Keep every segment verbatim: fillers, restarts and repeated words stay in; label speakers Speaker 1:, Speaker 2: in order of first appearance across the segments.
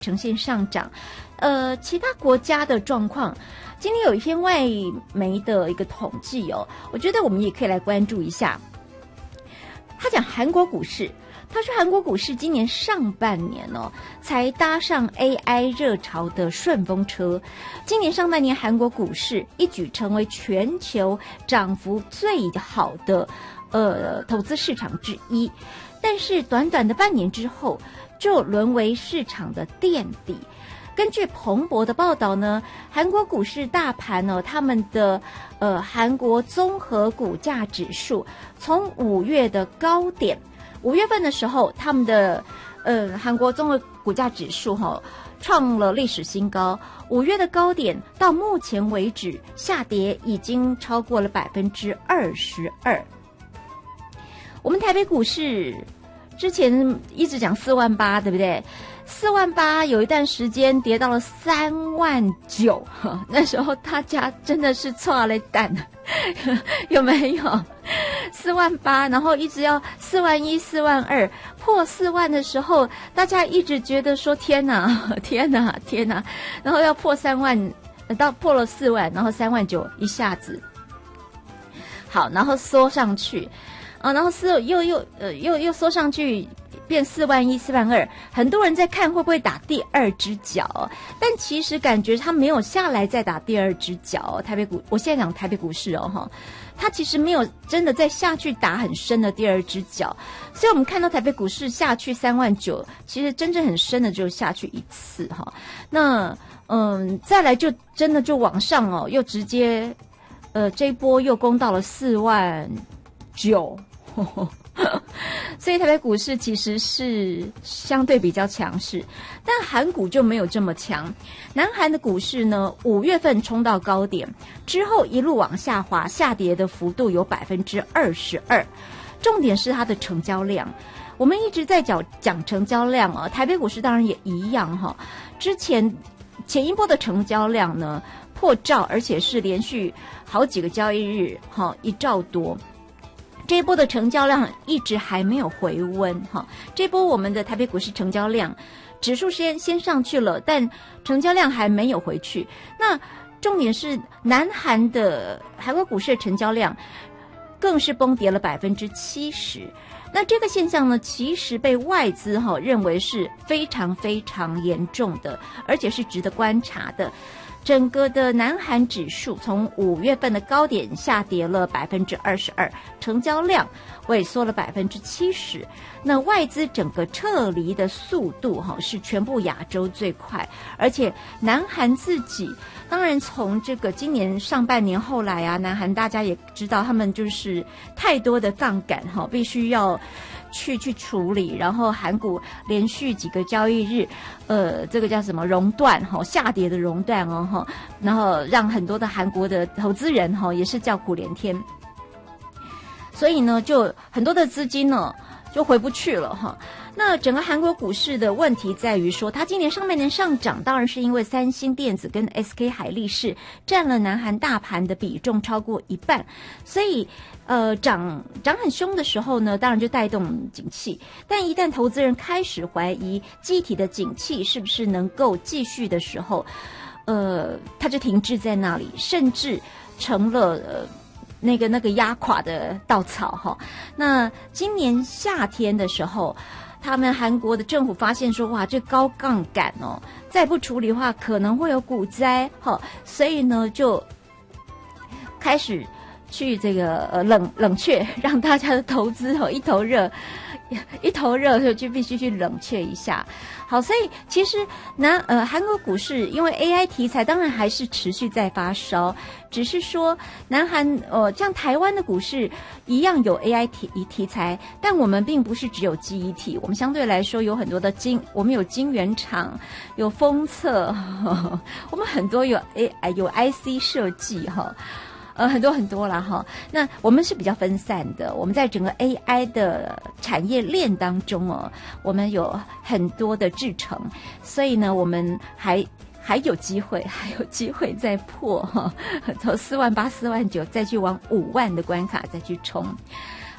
Speaker 1: 呈现上涨。呃，其他国家的状况，今天有一篇外媒的一个统计哦，我觉得我们也可以来关注一下。他讲韩国股市，他说韩国股市今年上半年哦，才搭上 A I 热潮的顺风车。今年上半年韩国股市一举成为全球涨幅最好的呃投资市场之一，但是短短的半年之后，就沦为市场的垫底。根据彭博的报道呢，韩国股市大盘呢、哦，他们的呃韩国综合股价指数从五月的高点，五月份的时候，他们的呃韩国综合股价指数哈、哦、创了历史新高，五月的高点到目前为止下跌已经超过了百分之二十二。我们台北股市之前一直讲四万八，对不对？四万八有一段时间跌到了三万九，那时候大家真的是错了蛋，有没有？四万八，然后一直要四万一、四万二，破四万的时候，大家一直觉得说天哪，天哪，天哪，然后要破三万，到破了四万，然后三万九一下子，好，然后缩上去，啊，然后四又又呃又又缩上去。变四万一、四万二，很多人在看会不会打第二只脚，但其实感觉他没有下来再打第二只脚。台北股，我现在讲台北股市哦，哈，它其实没有真的再下去打很深的第二只脚，所以我们看到台北股市下去三万九，其实真正很深的就下去一次哈。那嗯，再来就真的就往上哦，又直接呃这一波又攻到了四万九。所以台北股市其实是相对比较强势，但韩股就没有这么强。南韩的股市呢，五月份冲到高点之后一路往下滑，下跌的幅度有百分之二十二。重点是它的成交量，我们一直在讲讲成交量啊，台北股市当然也一样哈。之前前一波的成交量呢破兆，而且是连续好几个交易日哈一兆多。这一波的成交量一直还没有回温哈，这一波我们的台北股市成交量指数先先上去了，但成交量还没有回去。那重点是南韩的韩国股市的成交量更是崩跌了百分之七十。那这个现象呢，其实被外资哈认为是非常非常严重的，而且是值得观察的。整个的南韩指数从五月份的高点下跌了百分之二十二，成交量萎缩了百分之七十。那外资整个撤离的速度哈是全部亚洲最快，而且南韩自己当然从这个今年上半年后来啊，南韩大家也知道他们就是太多的杠杆哈，必须要去去处理，然后韩股连续几个交易日，呃，这个叫什么熔断哈，下跌的熔断哦哈，然后让很多的韩国的投资人哈也是叫苦连天，所以呢，就很多的资金呢就回不去了哈。那整个韩国股市的问题在于说，它今年上半年上涨，当然是因为三星电子跟 S K 海力士占了南韩大盘的比重超过一半，所以呃涨涨很凶的时候呢，当然就带动景气。但一旦投资人开始怀疑记忆体的景气是不是能够继续的时候，呃，它就停滞在那里，甚至成了呃。那个那个压垮的稻草哈。那今年夏天的时候，他们韩国的政府发现说，哇，这高杠杆哦，再不处理的话可能会有股灾哈，所以呢就开始去这个呃冷冷却，让大家的投资哦一头热，一头热就就必须去冷却一下。好，所以其实南呃韩国股市因为 A I 题材当然还是持续在发烧，只是说南韩呃像台湾的股市一样有 A I 题题材，但我们并不是只有记忆体，我们相对来说有很多的晶，我们有晶圆厂，有封测，呵呵我们很多有 A 有 I C 设计哈。呃，很多很多啦哈。那我们是比较分散的，我们在整个 A I 的产业链当中哦，我们有很多的制程，所以呢，我们还还有机会，还有机会再破哈，从四万八、四万九再去往五万的关卡再去冲。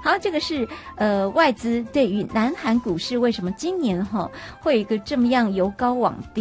Speaker 1: 好，这个是呃外资对于南韩股市为什么今年哈会有一个这么样由高往低。